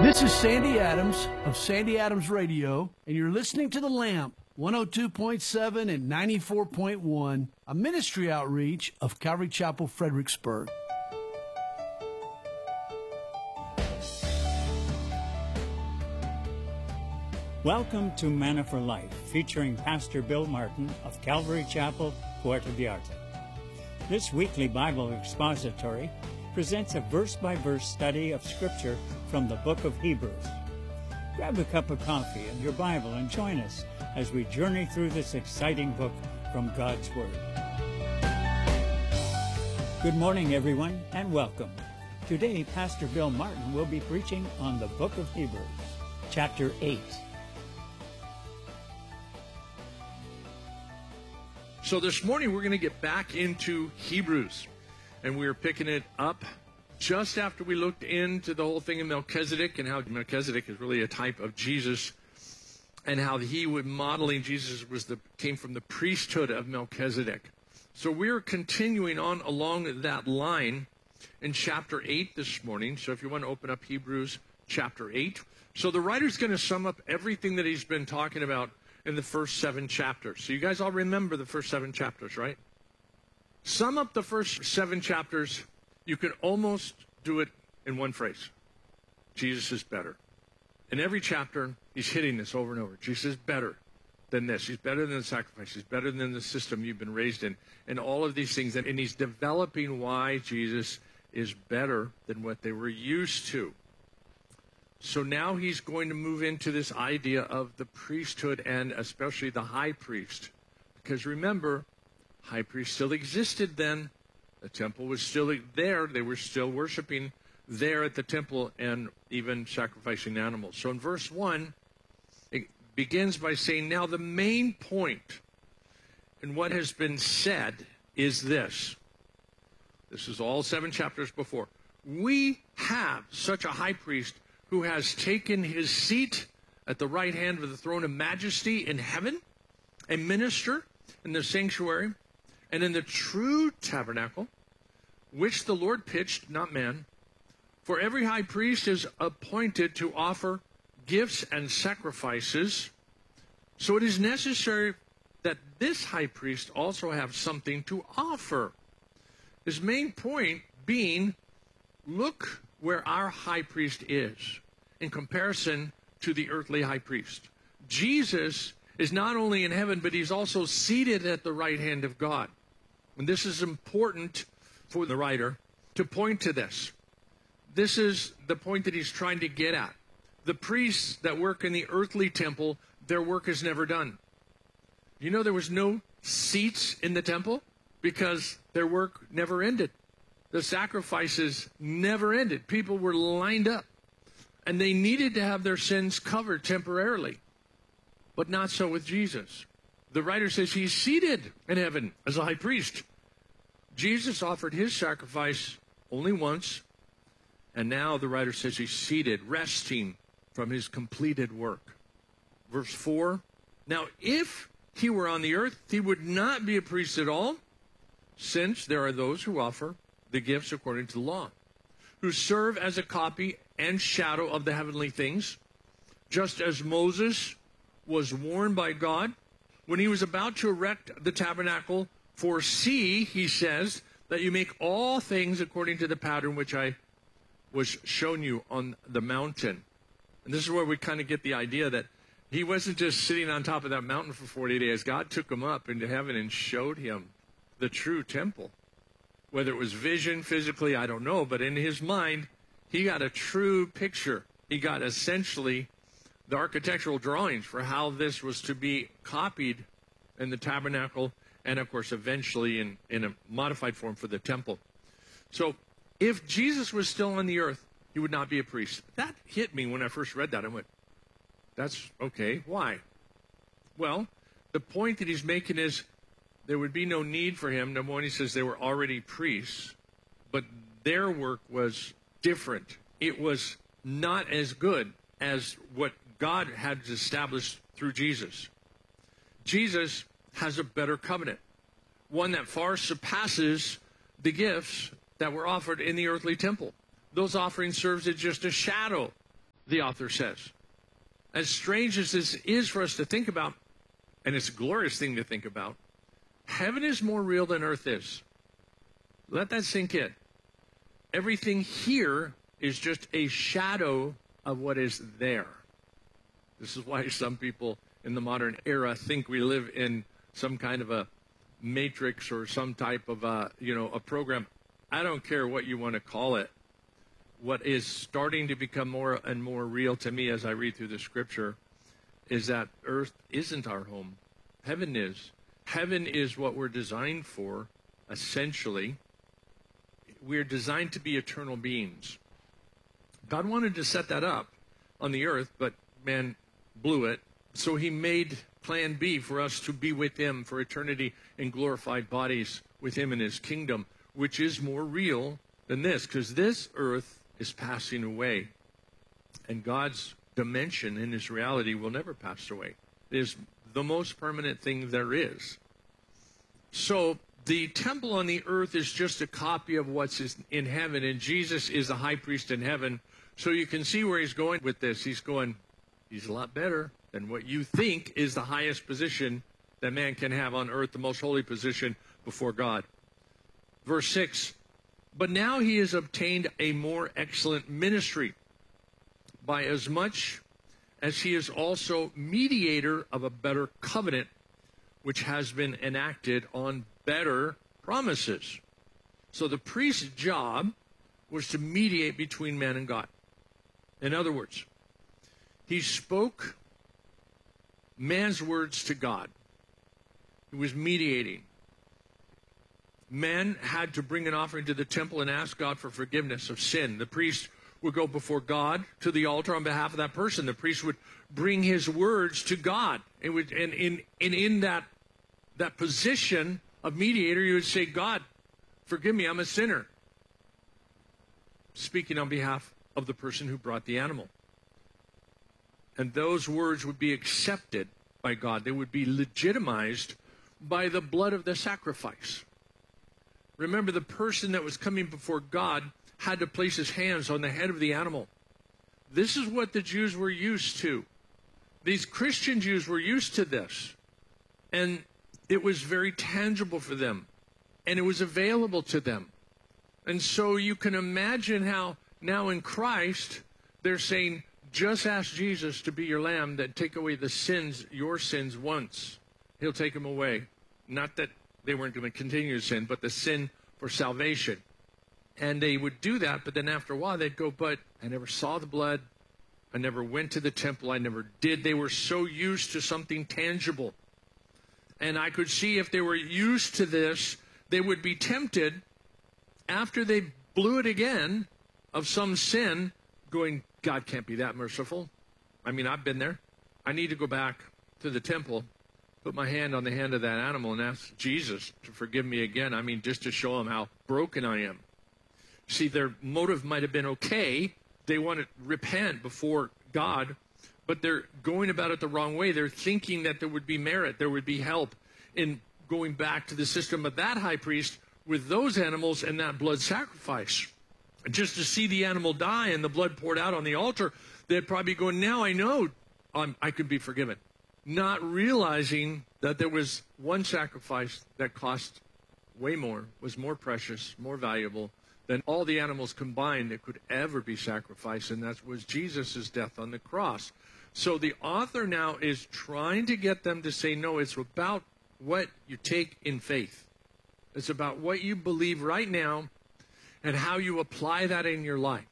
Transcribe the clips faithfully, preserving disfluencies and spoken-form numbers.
This is Sandy Adams of Sandy Adams Radio, and you're listening to The Lamp, one oh two point seven and ninety-four point one, a ministry outreach of Calvary Chapel, Fredericksburg. Welcome to Manna for Life, featuring Pastor Bill Martin of Calvary Chapel, Puerto Vallarta. This weekly Bible expository presents a verse-by-verse study of Scripture from the book of Hebrews. Grab a cup of coffee and your Bible and join us as we journey through this exciting book from God's Word. Good morning, everyone, and welcome. Today, Pastor Bill Martin will be preaching on the book of Hebrews, chapter eight. So this morning we're going to get back into Hebrews, and we're picking it up just after we looked into the whole thing of Melchizedek and how Melchizedek is really a type of Jesus, and how he would modeling Jesus was the came from the priesthood of Melchizedek. So we're continuing on along that line in chapter eight this morning. So if you want to open up Hebrews chapter eight. So the writer's going to sum up everything that he's been talking about in the first seven chapters. So you guys all remember the first seven chapters, right? Sum up the first seven chapters. You can almost do it in one phrase. Jesus is better. In every chapter, he's hitting this over and over. Jesus is better than this. He's better than the sacrifice. He's better than the system you've been raised in. And all of these things. And he's developing why Jesus is better than what they were used to. So now he's going to move into this idea of the priesthood, and especially the high priest. Because remember, high priest still existed then. The temple was still there. They were still worshiping there at the temple and even sacrificing animals. So in verse one, it begins by saying, now the main point in what has been said is this. This is all seven chapters before. We have such a high priest who has taken his seat at the right hand of the throne of majesty in heaven, a minister in the sanctuary, and in the true tabernacle, which the Lord pitched, not man. For every high priest is appointed to offer gifts and sacrifices. So it is necessary that this high priest also have something to offer. His main point being, look where our high priest is in comparison to the earthly high priest. Jesus is not only in heaven, but he's also seated at the right hand of God. And this is important for the writer to point to this. This is the point that he's trying to get at. The priests that work in the earthly temple, their work is never done. You know there was no seats in the temple because their work never ended. The sacrifices never ended. People were lined up, and they needed to have their sins covered temporarily. But not so with Jesus. The writer says he's seated in heaven as a high priest. Jesus offered his sacrifice only once, and now the writer says he's seated, resting from his completed work. Verse four, now if he were on the earth, he would not be a priest at all, since there are those who offer the gifts according to the law, who serve as a copy and shadow of the heavenly things, just as Moses was warned by God when he was about to erect the tabernacle. For see, he says, that you make all things according to the pattern which I was shown you on the mountain. And this is where we kind of get the idea that he wasn't just sitting on top of that mountain for forty days. God took him up into heaven and showed him the true temple. Whether it was vision, physically, I don't know. But in his mind, he got a true picture. He got essentially the architectural drawings for how this was to be copied in the tabernacle, and of course eventually in, in a modified form for the temple. So if Jesus was still on the earth, he would not be a priest. That hit me when I first read that. I went, that's okay. Why? Well, the point that he's making is there would be no need for him. Number one, he says they were already priests, but their work was different. It was not as good as what God had established through Jesus. Jesus has a better covenant, one that far surpasses the gifts that were offered in the earthly temple. Those offerings served as just a shadow. the author says. As strange as this is for us to think about, and it's a glorious thing to think about, heaven is more real than earth is. Let that sink in. Everything here is just a shadow of what is there. This is why some people in the modern era think we live in some kind of a matrix or some type of a, you know, a program. I don't care what you want to call it. What is starting to become more and more real to me as I read through the scripture is that earth isn't our home. Heaven is. Heaven is what we're designed for, essentially. We're designed to be eternal beings. God wanted to set that up on the earth, but man blew it. So he made plan B for us to be with him for eternity in glorified bodies with him in his kingdom, which is more real than this, because this earth is passing away, and God's dimension in his reality will never pass away. It is the most permanent thing there is. So the temple on the earth is just a copy of what's in heaven, and Jesus is the high priest in heaven. So you can see where he's going with this. He's going, he's a lot better than what you think is the highest position that man can have on earth, the most holy position before God. Verse six, but now he has obtained a more excellent ministry, by as much as he is also mediator of a better covenant, which has been enacted on better promises. So the priest's job was to mediate between man and God. In other words, he spoke man's words to God. He was mediating. Man had to bring an offering to the temple and ask God for forgiveness of sin. The priest would go before God to the altar on behalf of that person. The priest would bring his words to God. It would, and in, and in that, that position of mediator, you would say, God, forgive me, I'm a sinner. Speaking on behalf of the person who brought the animal. And those words would be accepted by God. They would be legitimized by the blood of the sacrifice. Remember, the person that was coming before God had to place his hands on the head of the animal. This is what the Jews were used to. These Christian Jews were used to this. And it was very tangible for them. And it was available to them. And so you can imagine how now in Christ, they're saying, just ask Jesus to be your lamb that take away the sins, your sins once. He'll take them away. Not that they weren't going to continue to sin, but the sin for salvation. And they would do that, but then after a while they'd go, but I never saw the blood. I never went to the temple. I never did. They were so used to something tangible. And I could see if they were used to this, they would be tempted after they blew it again of some sin, going, God can't be that merciful. I mean, I've been there. I need to go back to the temple, put my hand on the hand of that animal and ask Jesus to forgive me again. I mean, just to show him how broken I am. See, their motive might have been okay. They want to repent before God, but they're going about it the wrong way. They're thinking that there would be merit, there would be help in going back to the system of that high priest with those animals and that blood sacrifice. Just to see the animal die and the blood poured out on the altar, they'd probably go, now I know I'm, I could be forgiven. Not realizing that there was one sacrifice that cost way more, was more precious, more valuable than all the animals combined that could ever be sacrificed, and that was Jesus' death on the cross. So the author now is trying to get them to say, no, it's about what you take in faith. It's about what you believe right now and how you apply that in your life.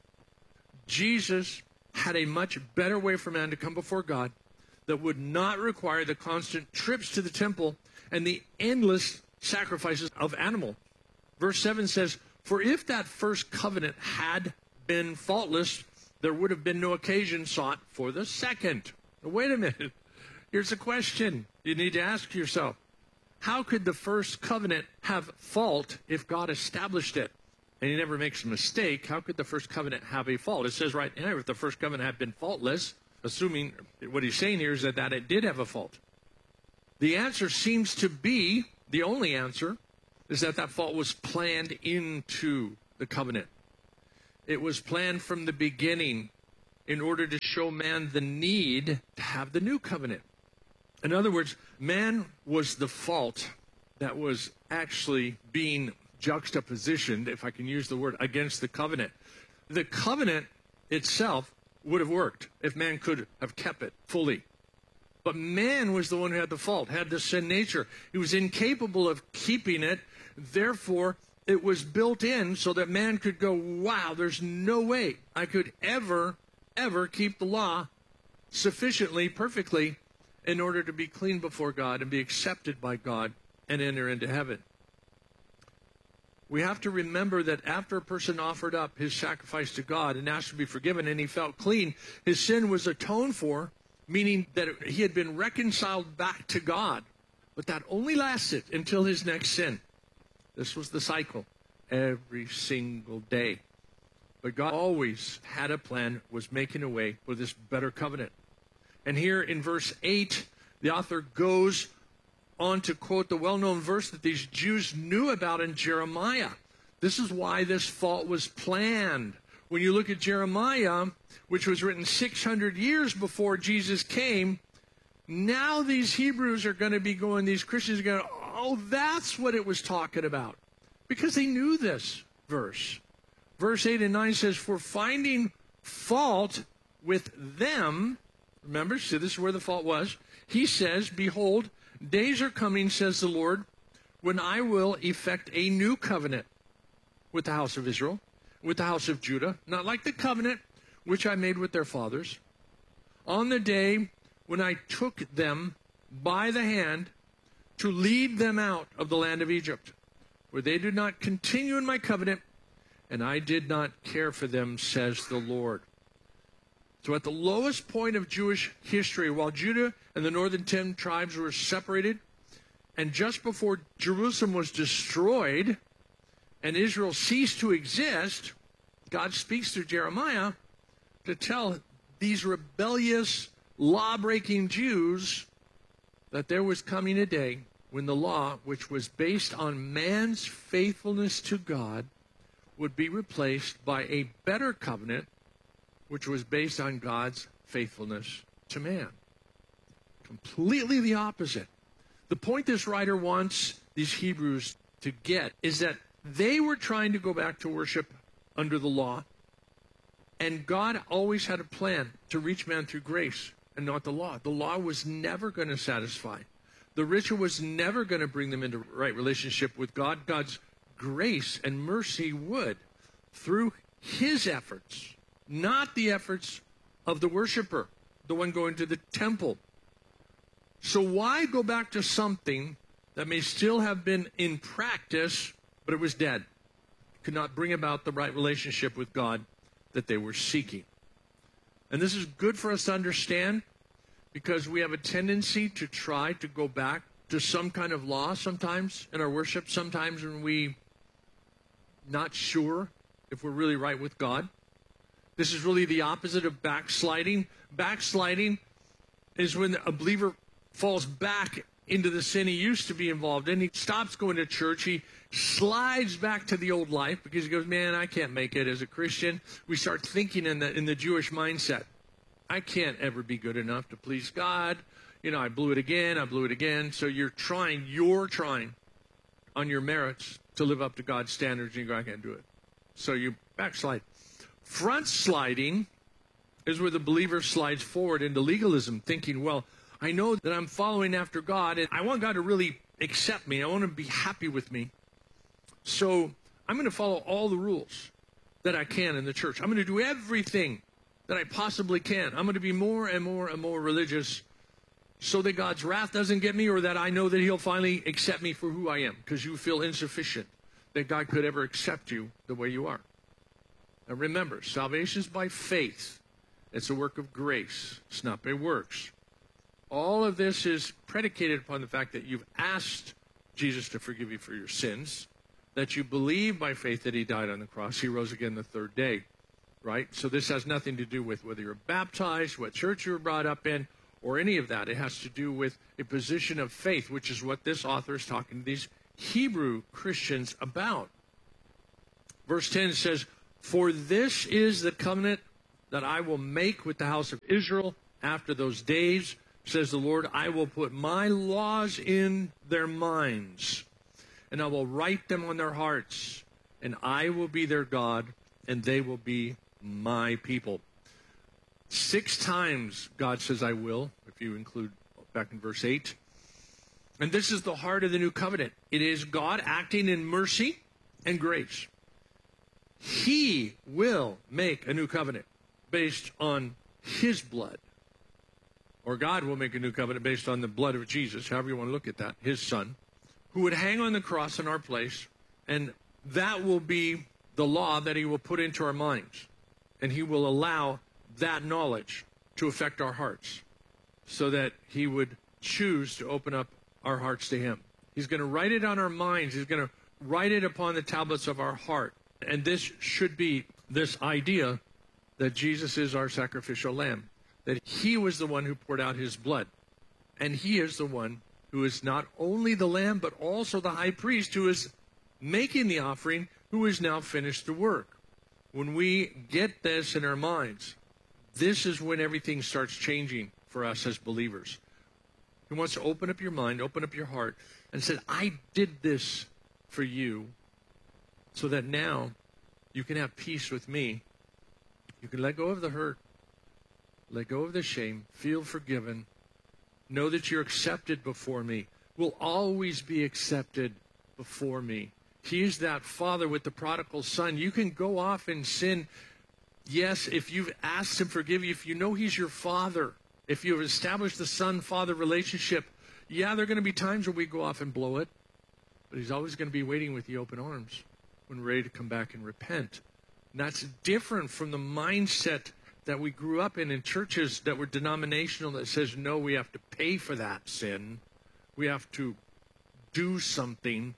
Jesus had a much better way for man to come before God that would not require the constant trips to the temple and the endless sacrifices of animal. Verse seven says, for if that first covenant had been faultless, there would have been no occasion sought for the second. Now, wait a minute. Here's a question you need to ask yourself. How could the first covenant have fault if God established it? And he never makes a mistake. How could the first covenant have a fault? It says right now, if the first covenant had been faultless, assuming what he's saying here is that, that it did have a fault. The answer seems to be, the only answer, is that that fault was planned into the covenant. It was planned from the beginning in order to show man the need to have the new covenant. In other words, man was the fault that was actually being juxtapositioned, if I can use the word, against the covenant. The covenant itself would have worked if man could have kept it fully. But man was the one who had the fault, had the sin nature. He was incapable of keeping it. Therefore, it was built in so that man could go, wow, there's no way I could ever, ever keep the law sufficiently, perfectly, in order to be clean before God and be accepted by God and enter into heaven. We have to remember that after a person offered up his sacrifice to God and asked to be forgiven and he felt clean, his sin was atoned for, meaning that he had been reconciled back to God. But that only lasted until his next sin. This was the cycle every single day. But God always had a plan, was making a way for this better covenant. And here in verse eight, the author goes on to quote the well-known verse that these Jews knew about in Jeremiah. This is why this fault was planned. When you look at Jeremiah, which was written six hundred years before Jesus came, now these Hebrews are going to be going, these Christians are going, oh, that's what it was talking about. Because they knew this verse. Verse eight and nine says, for finding fault with them, remember, see, this is where the fault was. He says, behold, days are coming, says the Lord, when I will effect a new covenant with the house of Israel, with the house of Judah, not like the covenant which I made with their fathers, on the day when I took them by the hand to lead them out of the land of Egypt, where they did not continue in my covenant, and I did not care for them, says the Lord. So at the lowest point of Jewish history, while Judah and the northern ten tribes were separated, and just before Jerusalem was destroyed and Israel ceased to exist, God speaks through Jeremiah to tell these rebellious, law-breaking Jews that there was coming a day when the law, which was based on man's faithfulness to God, would be replaced by a better covenant, which was based on God's faithfulness to man. Completely the opposite. The point this writer wants these Hebrews to get is that they were trying to go back to worship under the law, and God always had a plan to reach man through grace and not the law. The law was never going to satisfy. The ritual was never going to bring them into right relationship with God. God's grace and mercy would, through his efforts, not the efforts of the worshiper, the one going to the temple. So why go back to something that may still have been in practice, but it was dead? Could not bring about the right relationship with God that they were seeking. And this is good for us to understand, because we have a tendency to try to go back to some kind of law sometimes in our worship, sometimes when we not sure if we're really right with God. This is really the opposite of backsliding. Backsliding is when a believer falls back into the sin he used to be involved in. He stops going to church. He slides back to the old life because he goes, man, I can't make it as a Christian. We start thinking in the in the Jewish mindset. I can't ever be good enough to please God. You know, I blew it again. I blew it again. So you're trying, you're trying on your merits to live up to God's standards, and you go, I can't do it. So you backslide. Front sliding is where the believer slides forward into legalism, thinking, well, I know that I'm following after God, and I want God to really accept me. I want to be happy with me. So I'm going to follow all the rules that I can in the church. I'm going to do everything that I possibly can. I'm going to be more and more and more religious so that God's wrath doesn't get me, or that I know that he'll finally accept me for who I am, because you feel insufficient, that God could ever accept you the way you are. Now remember, salvation is by faith. It's a work of grace. It's not by works. All of this is predicated upon the fact that you've asked Jesus to forgive you for your sins, that you believe by faith that he died on the cross, he rose again the third day, right? So this has nothing to do with whether you're baptized, what church you were brought up in, or any of that. It has to do with a position of faith, which is what this author is talking to these Hebrew Christians about. Verse ten says, for this is the covenant that I will make with the house of Israel after those days, says the Lord. I will put my laws in their minds, and I will write them on their hearts, and I will be their God, and they will be my people. Six times God says I will, if you include back in verse eight. And this is the heart of the new covenant. It is God acting in mercy and grace. He will make a new covenant based on his blood. Or God will make a new covenant based on the blood of Jesus, however you want to look at that, his son, who would hang on the cross in our place. And that will be the law that he will put into our minds. And he will allow that knowledge to affect our hearts so that he would choose to open up our hearts to him. He's going to write it on our minds. He's going to write it upon the tablets of our heart. And this should be this idea that Jesus is our sacrificial lamb, that he was the one who poured out his blood. And he is the one who is not only the lamb, but also the high priest who is making the offering, who has now finished the work. When we get this in our minds, this is when everything starts changing for us as believers. He wants to open up your mind, open up your heart, and said, I did this for you so that now you can have peace with me. You can let go of the hurt, let go of the shame, feel forgiven, know that you're accepted before me, will always be accepted before me. He's that father with the prodigal son. You can go off and sin. Yes, if you've asked him to forgive you, if you know he's your father, if you've established the son-father relationship, yeah, there are going to be times where we go off and blow it, but he's always going to be waiting with the open arms when we're ready to come back and repent. And that's different from the mindset that we grew up in in churches that were denominational that says, no, we have to pay for that sin. We have to do something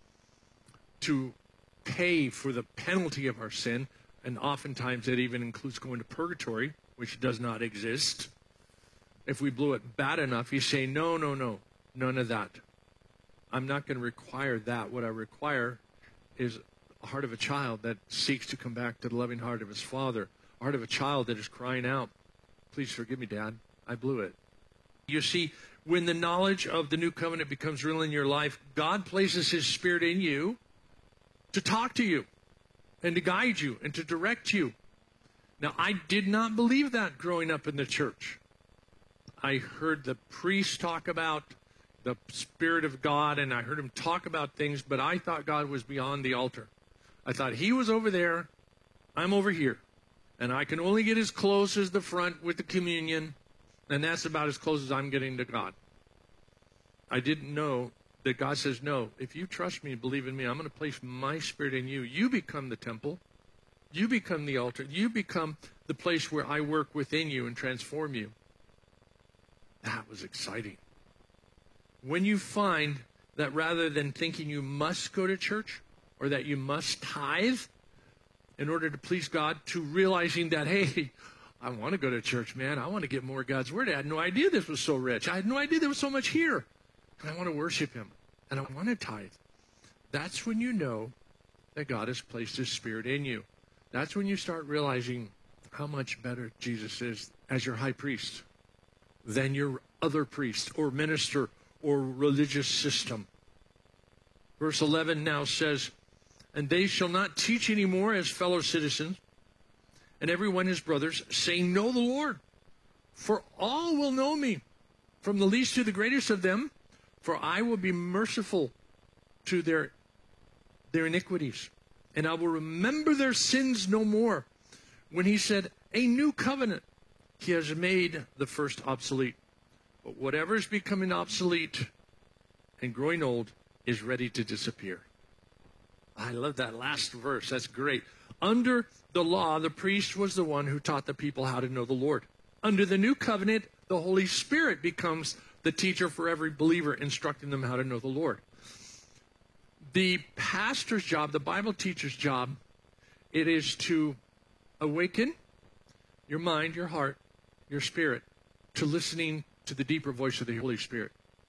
to pay for the penalty of our sin. And oftentimes that even includes going to purgatory, which does not exist. If we blew it bad enough, he's saying, no, no, no, none of that. I'm not going to require that. What I require is a heart of a child that seeks to come back to the loving heart of his father. A heart of a child that is crying out, please forgive me, Dad. I blew it. You see, when the knowledge of the new covenant becomes real in your life, God places his spirit in you to talk to you and to guide you and to direct you. Now, I did not believe that growing up in the church. I heard the priest talk about the Spirit of God, and I heard him talk about things, but I thought God was beyond the altar. I thought he was over there, I'm over here, and I can only get as close as the front with the communion, and that's about as close as I'm getting to God. I didn't know that God says, no, if you trust me and believe in me, I'm going to place my Spirit in you. You become the temple. You become the altar. You become the place where I work within you and transform you. That was exciting. When you find that rather than thinking you must go to church or that you must tithe in order to please God, to realizing that, hey, I want to go to church, man. I want to get more of God's word. I had no idea this was so rich. I had no idea there was so much here. And I want to worship him. And I want to tithe. That's when you know that God has placed his Spirit in you. That's when you start realizing how much better Jesus is as your high priest than your other priest or minister or religious system. Verse eleven now says, and they shall not teach any more as fellow citizens, and every one his brothers, saying, know the Lord. For all will know me, from the least to the greatest of them, for I will be merciful to their, their iniquities, and I will remember their sins no more. When he said, a new covenant, he has made the first obsolete. But whatever is becoming obsolete and growing old is ready to disappear. I love that last verse. That's great. Under the law, the priest was the one who taught the people how to know the Lord. Under the new covenant, the Holy Spirit becomes the teacher for every believer, instructing them how to know the Lord. The pastor's job, the Bible teacher's job, it is to awaken your mind, your heart, your spirit, to listening to the deeper voice of the Holy Spirit.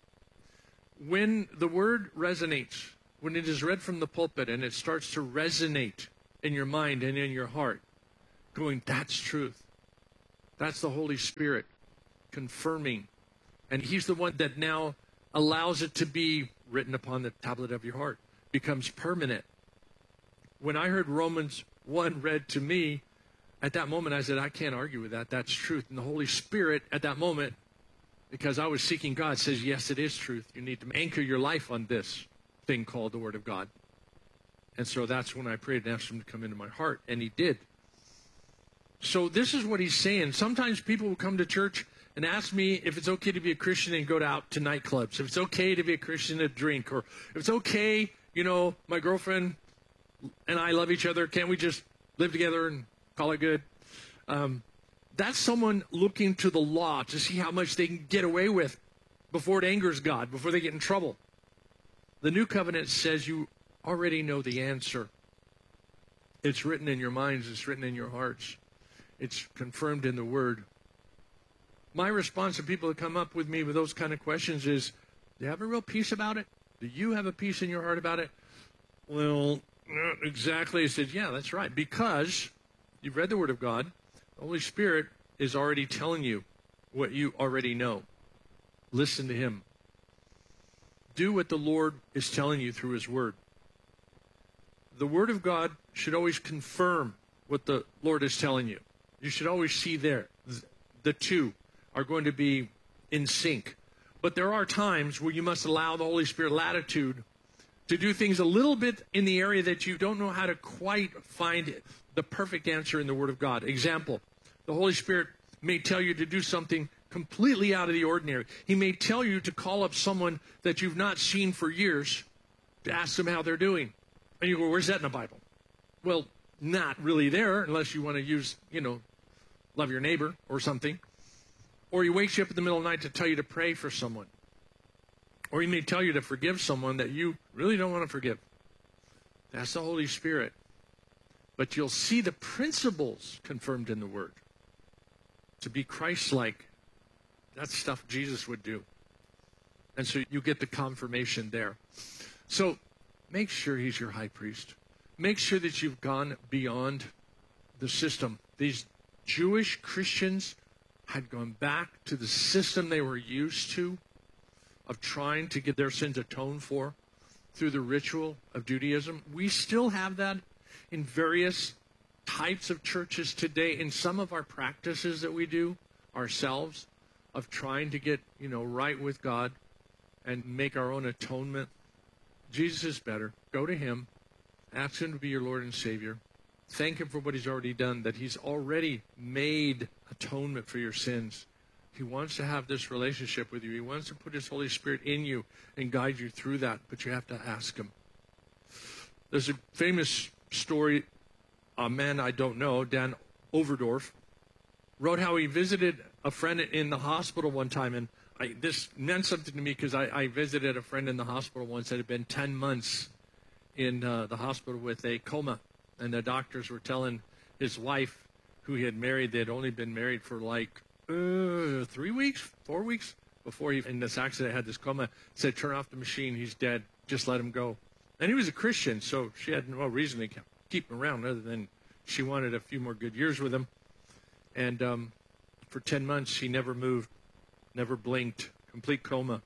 When the word resonates, when it is read from the pulpit and it starts to resonate in your mind and in your heart, going, that's truth. That's the Holy Spirit confirming. And he's the one that now allows it to be written upon the tablet of your heart, becomes permanent. When I heard Romans one read to me, at that moment I said, I can't argue with that. That's truth. And the Holy Spirit at that moment, because I was seeking God, says, yes, it is truth. You need to anchor your life on this thing called the Word of God. And so that's when I prayed and asked him to come into my heart, and he did. So this is what he's saying. Sometimes people will come to church and ask me if it's okay to be a Christian and go out to nightclubs, if it's okay to be a Christian and drink, or if it's okay, you know, my girlfriend and I love each other, can't we just live together and call it good? Um, that's someone looking to the law to see how much they can get away with before it angers God, before they get in trouble. The new covenant says you already know the answer. It's written in your minds, it's written in your hearts. It's confirmed in the Word. My response to people that come up with me with those kind of questions is, do you have a real peace about it? Do you have a peace in your heart about it? Well, not exactly. I said, yeah, that's right. Because you've read the Word of God. The Holy Spirit is already telling you what you already know. Listen to Him. Do what the Lord is telling you through His Word. The Word of God should always confirm what the Lord is telling you. You should always see there. The two are going to be in sync. But there are times where you must allow the Holy Spirit latitude to do things a little bit in the area that you don't know how to quite find the perfect answer in the Word of God. Example, the Holy Spirit may tell you to do something completely out of the ordinary. He may tell you to call up someone that you've not seen for years to ask them how they're doing. And you go, where's that in the Bible? Well, not really there unless you want to use, you know, love your neighbor or something. Or he wakes you up in the middle of the night to tell you to pray for someone. Or he may tell you to forgive someone that you really don't want to forgive. That's the Holy Spirit. But you'll see the principles confirmed in the Word. To be Christ-like, that's stuff Jesus would do. And so you get the confirmation there. So make sure he's your high priest. Make sure that you've gone beyond the system. These Jewish Christians had gone back to the system they were used to of trying to get their sins atoned for through the ritual of Judaism. We still have that in various types of churches today, in some of our practices that we do ourselves of trying to get, you know, right with God and make our own atonement. Jesus is better. Go to Him. Ask Him to be your Lord and Savior. Thank Him for what He's already done, that He's already made atonement for your sins. He wants to have this relationship with you. He wants to put His Holy Spirit in you and guide you through that, but you have to ask Him. There's a famous story, a man I don't know, Dan Overdorf, wrote how he visited a friend in the hospital one time, and I, this meant something to me because I, I visited a friend in the hospital once that had been ten months in uh, the hospital with a coma. And the doctors were telling his wife, who he had married, they had only been married for like uh, three weeks, four weeks before he, in this accident, had this coma, said, turn off the machine, he's dead, just let him go. And he was a Christian, so she had no reason to keep him around other than she wanted a few more good years with him. And um, for ten months, he never moved, never blinked, complete coma.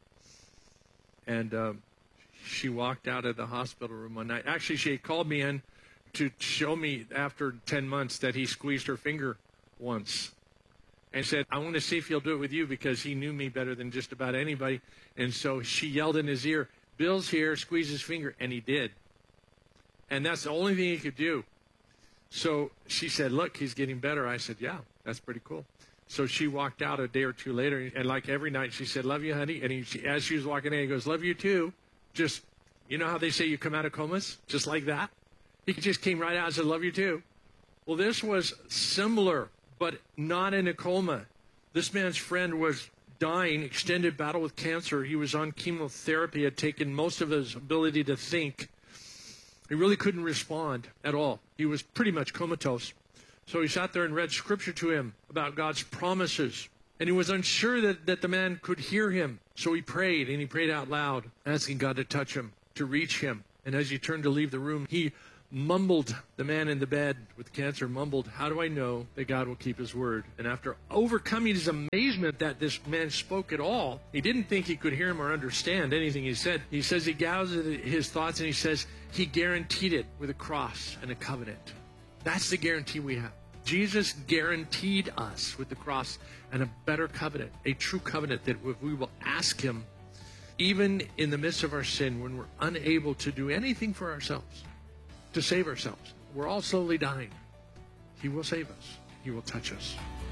And um, she walked out of the hospital room one night. Actually, she had called me in to show me after ten months that he squeezed her finger once. And said, I want to see if he'll do it with you, because he knew me better than just about anybody. And so she yelled in his ear, Bill's here, squeeze his finger. And he did. And that's the only thing he could do. So she said, look, he's getting better. I said, yeah, that's pretty cool. So she walked out a day or two later, and like every night, she said, love you, honey. And he, she, as she was walking in, he goes, love you too. Just, you know how they say you come out of comas? Just like that. He just came right out and said, love you too. Well, this was similar, but not in a coma. This man's friend was dying, extended battle with cancer. He was on chemotherapy, had taken most of his ability to think. He really couldn't respond at all. He was pretty much comatose. So he sat there and read scripture to him about God's promises. And he was unsure that, that the man could hear him. So he prayed, and he prayed out loud, asking God to touch him, to reach him. And as he turned to leave the room, he mumbled, the man in the bed with cancer mumbled, how do I know that God will keep his word? And after overcoming his amazement that this man spoke at all, he didn't think he could hear him or understand anything he said. He says he gathered his thoughts and he says he guaranteed it with a cross and a covenant. That's the guarantee we have. Jesus guaranteed us with the cross and a better covenant, a true covenant that if we will ask him, even in the midst of our sin, when we're unable to do anything for ourselves, to save ourselves, we're all slowly dying, he will save us. He will touch us.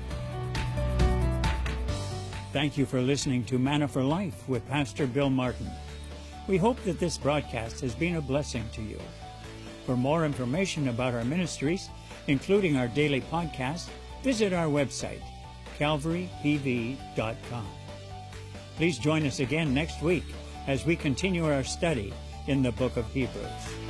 Thank you for listening to Manna for Life with Pastor Bill Martin. We hope that this broadcast has been a blessing to you. For more information about our ministries, including our daily podcast, visit our website, calvary p v dot com. Please join us again next week as we continue our study in the book of Hebrews.